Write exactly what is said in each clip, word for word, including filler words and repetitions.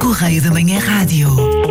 Correio da Manhã Rádio.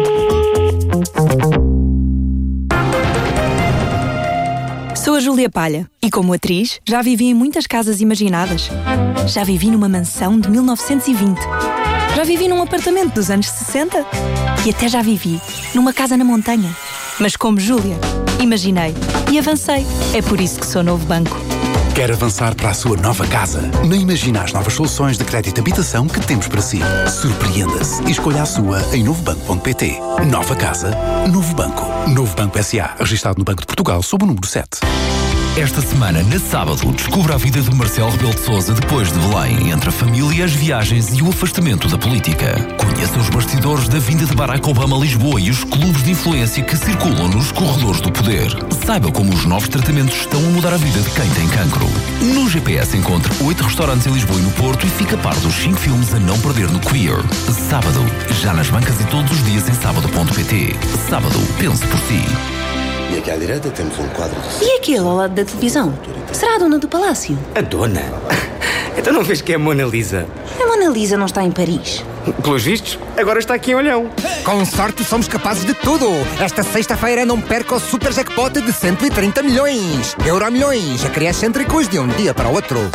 Sou a Júlia Palha e, como atriz, já vivi em muitas casas imaginadas. Já vivi numa mansão de mil novecentos e vinte. Já vivi num apartamento dos anos sessenta. E até já vivi numa casa na montanha. Mas como Júlia, imaginei e avancei. É por isso que sou Novo Banco. Quer avançar para a sua nova casa? Nem imagina as novas soluções de crédito de habitação que temos para si. Surpreenda-se e escolha a sua em novo banco ponto pt. Nova casa, Novo Banco. Novo Banco S A, registado no Banco de Portugal sob o número sete. Esta semana, na sábado, descubra a vida de Marcelo Rebelo de Sousa depois de Belém, entre a família, as viagens e o afastamento da política. Conheça os bastidores da vinda de Barack Obama a Lisboa e os clubes de influência que circulam nos corredores do poder. Saiba como os novos tratamentos estão a mudar a vida de quem tem cancro. No G P S encontre oito restaurantes em Lisboa e no Porto e fica a par dos cinco filmes a não perder no Queer. Sábado, já nas bancas e todos os dias em sábado ponto pt. Sábado, pense por si. E aqui à direita temos um quadro de... E aquele ao lado da televisão? Será a dona do palácio? A dona? Então não vês que é a Mona Lisa? A Mona Lisa não está em Paris. Pelos vistos, agora está aqui em Olhão. Com sorte somos capazes de tudo. Esta sexta-feira não perca o super jackpot de cento e trinta milhões. Euro milhões, a criar excêntricos de um dia para o outro.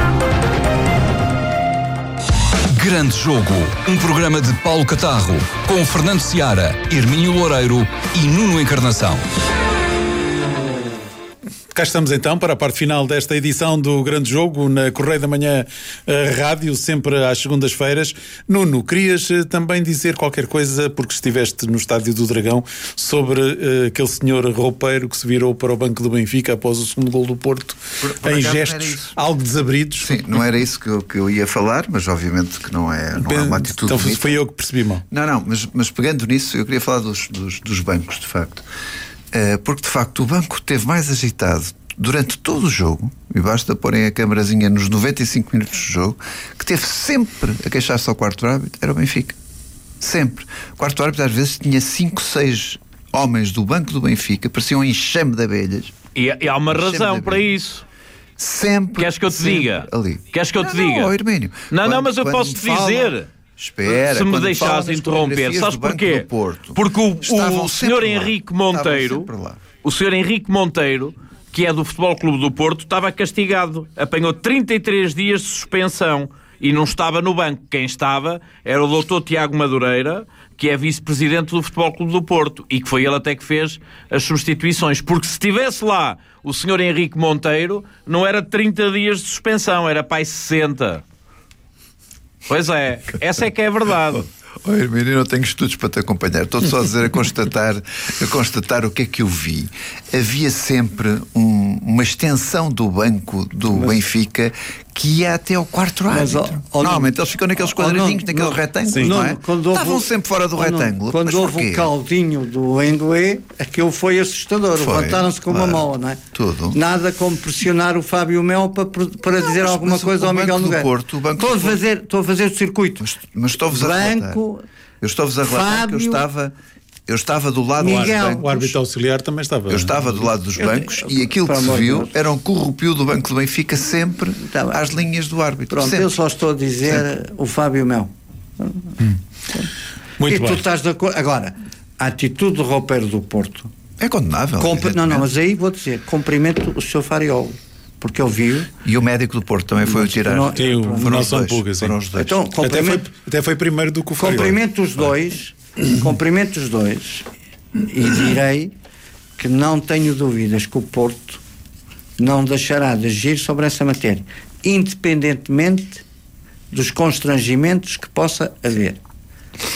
Grande Jogo, um programa de Paulo Catarro, com Fernando Seara, Hermínio Loureiro e Nuno Encarnação. Cá estamos então para a parte final desta edição do Grande Jogo na Correio da Manhã uh, Rádio, sempre às segundas-feiras. Nuno, querias uh, também dizer qualquer coisa, porque estiveste no Estádio do Dragão, sobre uh, aquele senhor roupeiro que se virou para o banco do Benfica após o segundo gol do Porto, por, por em gestos algo desabridos. Sim, não era isso que eu, que eu ia falar, mas obviamente que não é, não é uma atitude Então bonita. Foi eu que percebi mal. Não, não, mas, mas pegando nisso, eu queria falar dos, dos, dos bancos, de facto. Uh, porque, de facto, o banco esteve mais agitado durante todo o jogo, e basta porem a câmarazinha nos noventa e cinco minutos do jogo, que teve sempre a queixar-se ao quarto árbitro, era o Benfica. Sempre. O quarto árbitro, às vezes, tinha cinco, seis homens do banco do Benfica, pareciam um enxame de abelhas. E, e há uma razão para isso. Sempre. Queres que eu te diga? Ali. Queres que eu te não, diga? Não, Hermínio. Não, quando, não, mas eu posso-te dizer... Espera, se me deixares interromper, sabes porquê? Porque o, o senhor Henrique Monteiro, o senhor Henrique Monteiro, que é do Futebol Clube do Porto, estava castigado, apanhou trinta e três dias de suspensão e não estava no banco. Quem estava era o doutor Tiago Madureira, que é vice-presidente do Futebol Clube do Porto e que foi ele até que fez as substituições, porque se estivesse lá o senhor Henrique Monteiro, não era trinta dias de suspensão, era para aí sessenta. Pois é, essa é que é a verdade. Oh, Hermínio, eu não tenho estudos para te acompanhar. Estou só a dizer, a constatar, a constatar o que é que eu vi. Havia sempre um, uma extensão do banco do mas, Benfica que ia até ao quarto árbitro. Oh, oh, Normalmente não, eles ficam naqueles quadradinhos, oh, naqueles retângulos, sim, não é? Quando Estavam houve, sempre fora do oh, retângulo. Quando houve o caldinho do Endoé, aquilo foi assustador. Levantaram-se com claro, uma mola, não é? Tudo. Nada como pressionar o Fábio Mel para, para não, dizer mas, alguma mas coisa ao Miguel Nogueira. Estou a fazer, estou a fazer o circuito. Mas, mas estou-vos a relatar. Eu estou-vos a relatar que eu estava, eu estava do lado Miguel, dos bancos. O árbitro auxiliar também estava. Eu estava do lado dos bancos eu, eu, e aquilo que se viu Deus. Era um corrupio do Banco do Benfica sempre tá às linhas do árbitro. Pronto, sempre. Eu só estou a dizer sempre. O Fábio Mel. Hum. Muito e bem. tu estás de acordo. Agora, a atitude do roupeiro do Porto é condenável. Comp... Não, não, mas aí vou dizer, cumprimento o senhor Fariol. Porque ele viu. E o médico do Porto também foi o tirar. Não, tem o Nelson Puga, sim. Então, até, foi, até foi primeiro do que o Fariol. Cumprimento os dois, cumprimento os dois e direi que não tenho dúvidas que o Porto não deixará de agir sobre essa matéria, independentemente dos constrangimentos que possa haver.